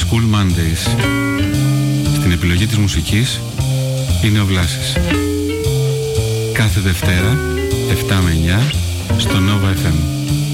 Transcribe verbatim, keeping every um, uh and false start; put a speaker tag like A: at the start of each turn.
A: School Mondays. Στην επιλογή της μουσικής είναι ο Βλάσης. Κάθε Δευτέρα, εφτά με εννιά, στο Nova εφ εμ.